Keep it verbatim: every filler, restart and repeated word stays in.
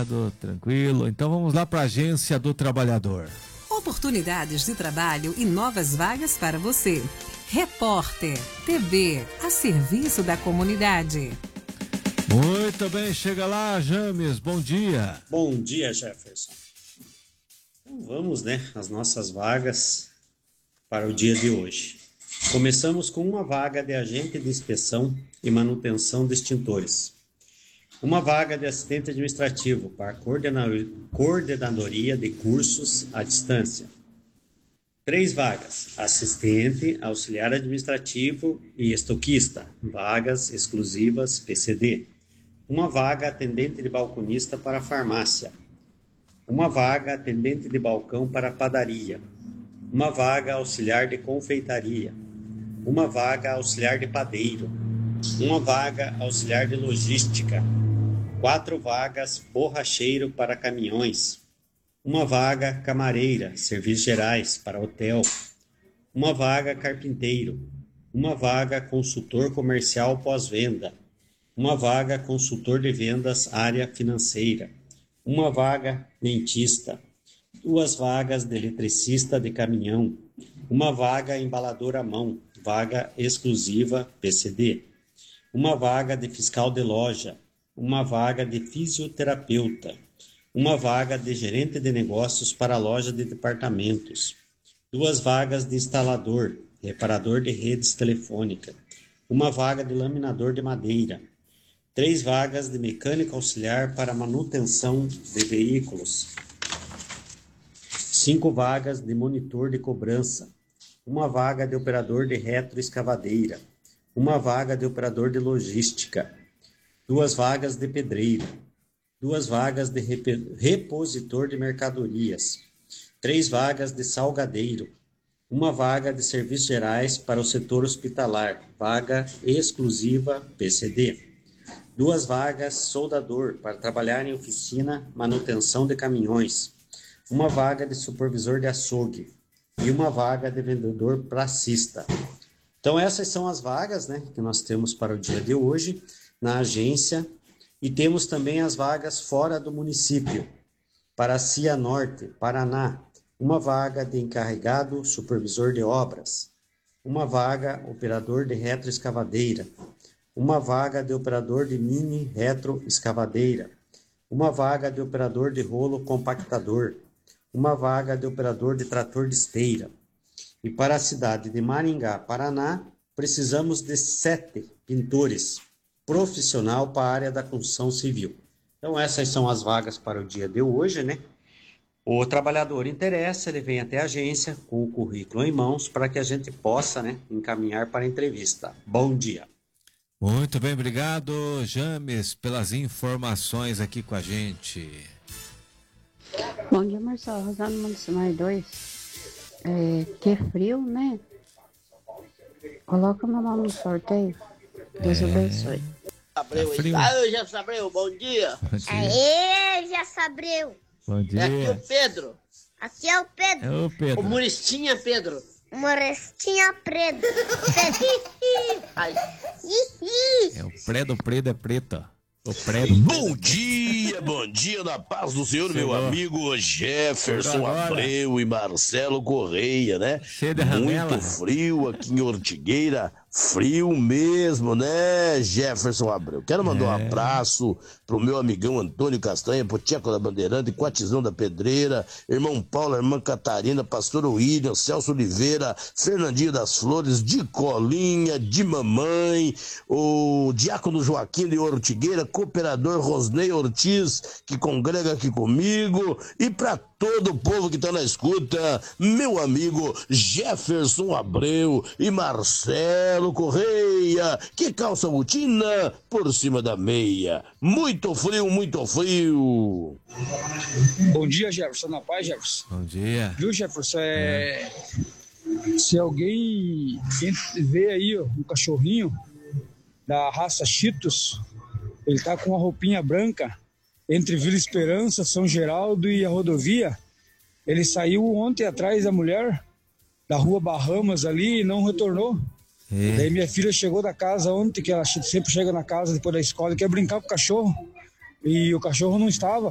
sossegado, tranquilo. Então vamos lá para a Agência do Trabalhador. Oportunidades de trabalho e novas vagas para você. Repórter T V, a serviço da comunidade. Muito bem, chega lá, James, bom dia. Bom dia, Jefferson. Então vamos, né, às nossas vagas para o dia de hoje. Começamos com uma vaga de agente de inspeção e manutenção de extintores. Uma vaga de assistente administrativo para coordenadoria de cursos à distância. Três vagas: assistente, auxiliar administrativo e estoquista, vagas exclusivas P C D. Uma vaga atendente de balconista para farmácia. Uma vaga atendente de balcão para padaria. Uma vaga auxiliar de confeitaria. Uma vaga auxiliar de padeiro. Uma vaga auxiliar de logística. Quatro vagas borracheiro para caminhões. Uma vaga camareira, serviços gerais para hotel. Uma vaga carpinteiro. Uma vaga consultor comercial pós-venda. Uma vaga consultor de vendas área financeira. Uma vaga dentista. Duas vagas de eletricista de caminhão. Uma vaga embalador à mão, vaga exclusiva P C D. Uma vaga de fiscal de loja. Uma vaga de fisioterapeuta. Uma vaga de gerente de negócios para a loja de departamentos. Duas vagas de instalador, reparador de redes telefônicas. Uma vaga de laminador de madeira. Três vagas de mecânico auxiliar para manutenção de veículos. Cinco vagas de monitor de cobrança. Uma vaga de operador de retroescavadeira. Uma vaga de operador de logística. Duas vagas de pedreiro. Duas vagas de rep- repositor de mercadorias. Três vagas de salgadeiro. Uma vaga de serviços gerais para o setor hospitalar, vaga exclusiva P C D. Duas vagas soldador para trabalhar em oficina, manutenção de caminhões. Uma vaga de supervisor de açougue e uma vaga de vendedor pracista. Então essas são as vagas, né, que nós temos para o dia de hoje na agência, e temos também as vagas fora do município, para Cianorte, Paraná, uma vaga de encarregado supervisor de obras, uma vaga operador de retroescavadeira, uma vaga de operador de mini retroescavadeira, uma vaga de operador de rolo compactador, uma vaga de operador de trator de esteira. E para a cidade de Maringá, Paraná, precisamos de sete pintores profissional para a área da construção civil. Então essas são as vagas para o dia de hoje, né? O trabalhador interessa, ele vem até a agência com o currículo em mãos para que a gente possa, né, encaminhar para a entrevista. Bom dia. Muito bem, obrigado, James, pelas informações aqui com a gente. Bom dia, Marcelo. Rosana Montemar dois. É, que é frio, né? Coloca meu nome no sorteio. Deus É. abençoe. Abreu, Tá frio? Aê, Jefferson Abreu, bom dia. Bom dia. Aê, já Sabreu. Bom É aqui dia. o Pedro, Aqui é o Pedro. É o o Pedro. Muristinha Pedro. Morestinha Preto. Ai, É o Predo, Predo é preta. O Predo. Bom dia, bom dia na paz do Senhor, meu Chegou. amigo Jefferson Chegou agora. Abreu e Marcelo Correia, né? Cheio de ramela. Muito frio aqui em Ortigueira, frio mesmo, né, Jefferson Abreu? Quero mandar um É. abraço pro meu amigão Antônio Castanha, pro Tcheco da Bandeirante, Quatizão da Pedreira, irmão Paulo, irmã Catarina, pastor William, Celso Oliveira, Fernandinho das Flores, de Colinha, de Mamãe, o Diácono Joaquim de Ortigueira, cooperador Rosnei Ortiz, que congrega aqui comigo, e para todo o povo que tá na escuta, meu amigo Jefferson Abreu e Marcelo Correia, que calça botina por cima da meia. Muito frio, muito frio. Bom dia, Jefferson. Na paz, Jefferson. Bom dia. Viu, Jefferson? É... Se alguém vê aí ó, um cachorrinho da raça Cheetos, ele tá com uma roupinha branca entre Vila Esperança, São Geraldo e a rodovia. Ele saiu ontem atrás da mulher da rua Bahamas ali e não retornou. É. Daí minha filha chegou da casa ontem, que ela sempre chega na casa depois da escola e quer brincar com o cachorro. E o cachorro não estava.